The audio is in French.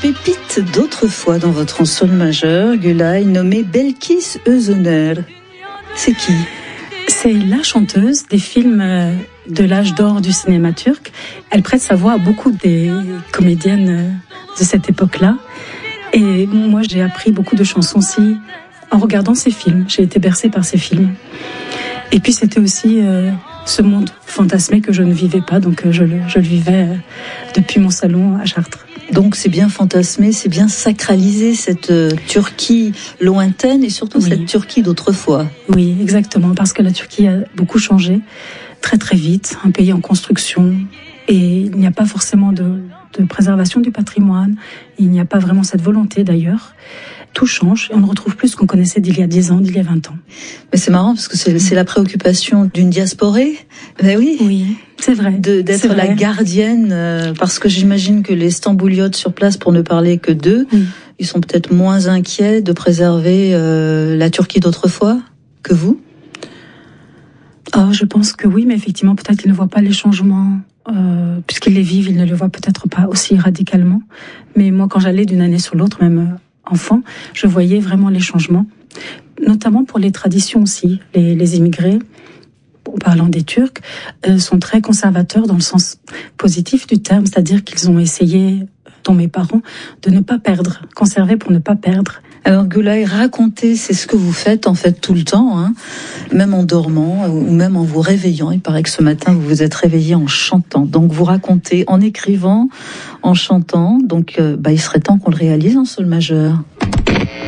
pépite d'autrefois dans votre sol majeur, Gülay, nommée Belkis Özener. C'est qui ? C'est la chanteuse des films de l'âge d'or du cinéma turc. Elle prête sa voix à beaucoup des comédiennes de cette époque-là. Et moi, j'ai appris beaucoup de chansons aussi en regardant ces films. J'ai été bercée par ces films. Et puis, c'était aussi ce monde fantasmé que je ne vivais pas. Donc, je le vivais depuis mon salon à Chartres. Donc c'est bien fantasmé, c'est bien sacralisé, cette Turquie lointaine et surtout cette Turquie d'autrefois. Oui, exactement, parce que la Turquie a beaucoup changé très très vite, un pays en construction, et il n'y a pas forcément de préservation du patrimoine, il n'y a pas vraiment cette volonté d'ailleurs. Tout change et on ne retrouve plus ce qu'on connaissait d'il y a 10 ans, d'il y a 20 ans. Mais c'est marrant parce que c'est la préoccupation d'une diasporée. Ben oui. Oui, c'est vrai. D'être la gardienne, parce que j'imagine que les Stambouliotes sur place, pour ne parler que d'eux, ils sont peut-être moins inquiets de préserver la Turquie d'autrefois que vous. Oh, je pense que oui, mais effectivement, peut-être qu'ils ne voient pas les changements. Puisqu'ils les vivent, ils ne les voient peut-être pas aussi radicalement. Mais moi, quand j'allais d'une année sur l'autre, même enfant, je voyais vraiment les changements, notamment pour les traditions aussi. Les immigrés, en parlant des Turcs, sont très conservateurs dans le sens positif du terme, c'est-à-dire qu'ils ont essayé, dont mes parents, de ne pas perdre, conserver pour ne pas perdre. Alors Gülay, racontez, c'est ce que vous faites en fait tout le temps, hein, même en dormant ou même en vous réveillant. Il paraît que ce matin vous vous êtes réveillé en chantant. Donc vous racontez en écrivant, en chantant. Donc il serait temps qu'on le réalise en sol majeur.